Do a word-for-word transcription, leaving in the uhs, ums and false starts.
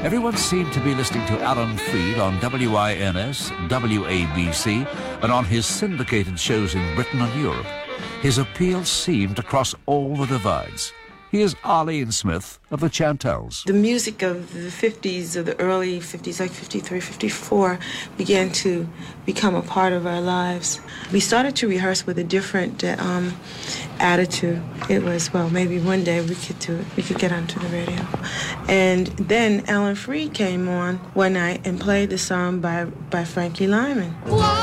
Everyone seemed to be listening to Alan Freed on W I N S, W A B C, and on his syndicated shows in Britain and Europe. His appeal seemed to cross all the divides. He is Arlene Smith of the Chantels. The music of the fifties, of the early fifties, like fifty-three, fifty-four, began to become a part of our lives. We started to rehearse with a different uh, um, attitude. It was, well, maybe one day we could do it. We could get onto the radio. And then Alan Freed came on one night and played the song by, by Frankie Lyman. Whoa!